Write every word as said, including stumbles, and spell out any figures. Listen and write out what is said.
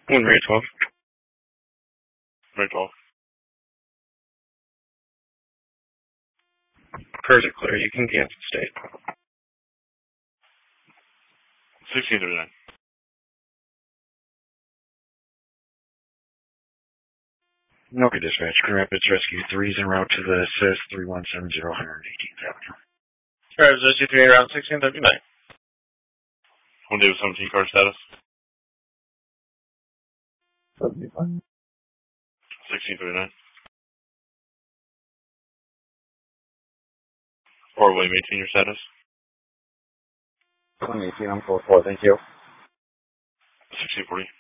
One rate twelve. Rate twelve. Perfect, clear. You can cancel state. sixteen thirty-nine. Okay, dispatch. Grand Rapids Rescue three is en route to the S I S three one seven zero one eighteenth Avenue. Rapids Rescue three around sixteen thirty-nine. One Davis seventeen car status. seventy-five. sixteen thirty-nine. Or will you maintain your status? twenty eighteen, I'm four four, thank you. sixteen forty.